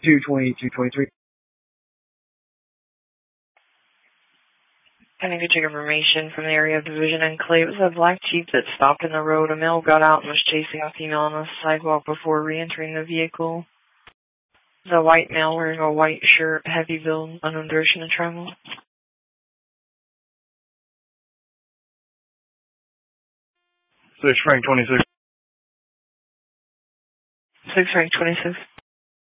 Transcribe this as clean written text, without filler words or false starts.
220, 223. I need to check information from the area of Division Enclave. It was a black Jeep that stopped in the road. A male got out and was chasing a female on the sidewalk before re-entering the vehicle. It was a white male wearing a white shirt, heavy build, unknown direction of travel. 6 Frank 26. 6 Frank 26.